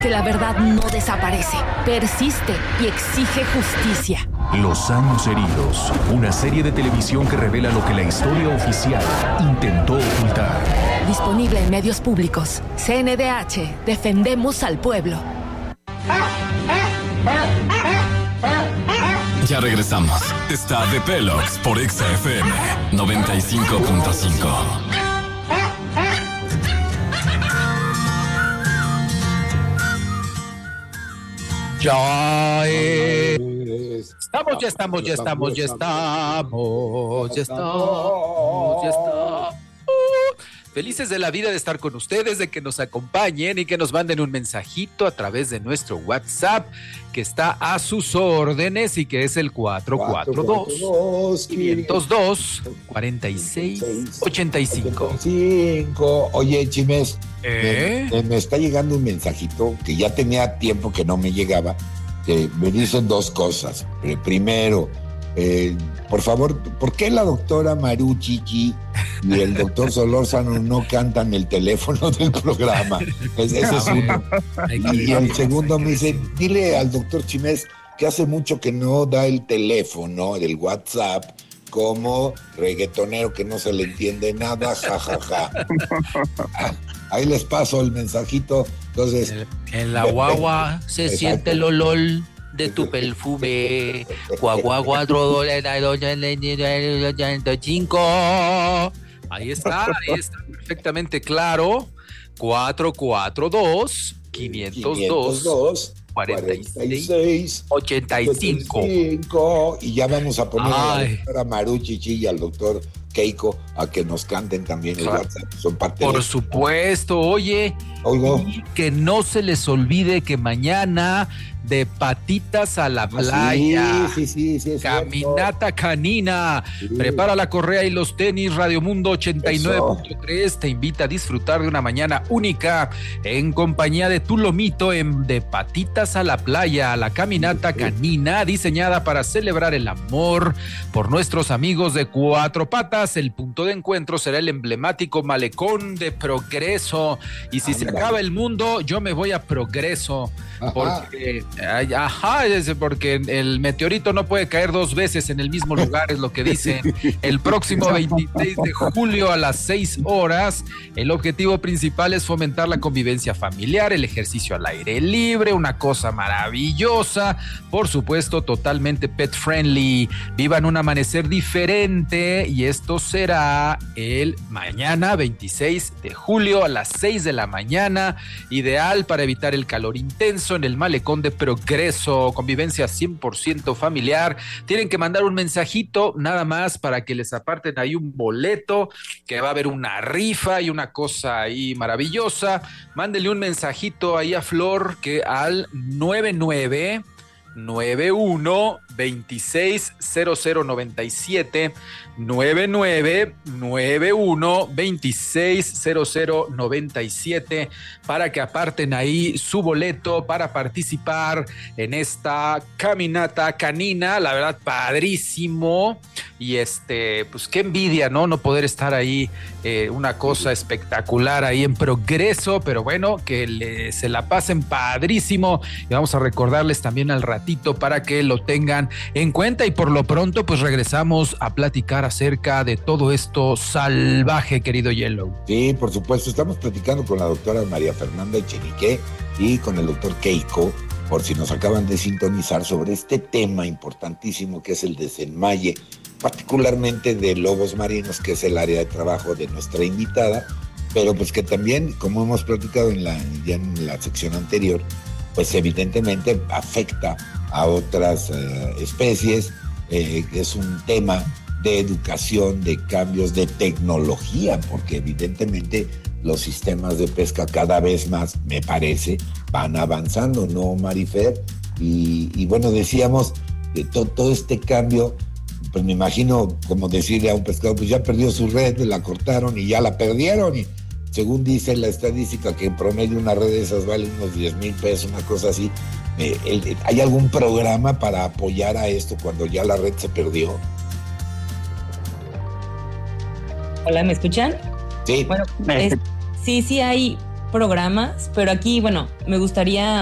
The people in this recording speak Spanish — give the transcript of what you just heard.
Que la verdad no desaparece, persiste y exige justicia. Los años heridos, una serie de televisión que revela lo que la historia oficial intentó ocultar. Disponible en medios públicos. CNDH, defendemos al pueblo. Ya regresamos. Está The Pelox por XFM 95.5. Ya estamos. Felices de la vida de estar con ustedes, de que nos acompañen y que nos manden un mensajito a través de nuestro WhatsApp, que está a sus órdenes y que es el 442-502-4685. Oye, Chimes, me está llegando un mensajito que ya tenía tiempo que no me llegaba, que me dicen dos cosas. Primero, por favor, ¿por qué la doctora Maru Chichi y el doctor Solórzano no cantan el teléfono del programa? Ese es uno. Y el segundo me dice, dile al doctor Chimes que hace mucho que no da el teléfono del WhatsApp, como reggaetonero que no se le entiende nada, jajaja. Ahí les paso el mensajito. Entonces, en la guagua se siente el olor de tu perfume. Guagua 485. Ahí está perfectamente claro. 442-502-4685. Y ya vamos a poner a la doctora Maru Chichi y al doctor Keiko a que nos canten también el WhatsApp. Son parte por supuesto. Oye, y que no se les olvide que mañana de patitas a la playa. Sí, Caminata canina. Sí. Prepara la correa y los tenis. Radio Mundo 89.3 te invita a disfrutar de una mañana única en compañía de tu lomito en De Patitas a la Playa, la caminata canina diseñada para celebrar el amor por nuestros amigos de Cuatro Patas. El punto de encuentro será el emblemático Malecón de Progreso. Y si se acaba el mundo, yo me voy a Progreso. Porque el meteorito no puede caer dos veces en el mismo lugar, es lo que dicen. El próximo 26 de julio a las 6 horas, el objetivo principal es fomentar la convivencia familiar, el ejercicio al aire libre, una cosa maravillosa, por supuesto, totalmente pet friendly. Vivan un amanecer diferente y esto será el mañana 26 de julio a las 6 de la mañana, ideal para evitar el calor intenso en el Malecón de Progreso, convivencia 100% familiar. Tienen que mandar un mensajito nada más para que les aparten ahí un boleto, que va a haber una rifa y una cosa ahí maravillosa. Mándenle un mensajito ahí a Flor, que al 9991-260097, 9991-260097, para que aparten ahí su boleto para participar en esta caminata canina. La verdad, padrísimo. Y pues qué envidia, ¿no? No poder estar ahí, una cosa espectacular ahí en Progreso, pero bueno, que se la pasen padrísimo. Y vamos a recordarles también al ratito para que lo tengan en cuenta. Y por lo pronto, pues regresamos a platicar acerca de todo esto salvaje, querido Yellow. Sí, por supuesto, estamos platicando con la doctora María Fernanda Echenique y con el doctor Keiko, por si nos acaban de sintonizar, sobre este tema importantísimo que es el desenmaye, particularmente de lobos marinos, que es el área de trabajo de nuestra invitada, pero pues que también, como hemos platicado ya en la sección anterior, pues evidentemente afecta a otras especies. Es un tema de educación, de cambios, de tecnología, porque evidentemente los sistemas de pesca cada vez más, me parece, van avanzando, ¿no, Marifer? Y bueno, decíamos que todo este cambio, pues me imagino como decirle a un pescador, pues ya perdió su red, la cortaron y ya la perdieron, y según dice la estadística que en promedio una red de esas vale unos 10,000 pesos, una cosa así. ¿Hay algún programa para apoyar a esto cuando ya la red se perdió? Hola, ¿me escuchan? Sí. Bueno, sí hay programas, pero aquí, bueno, me gustaría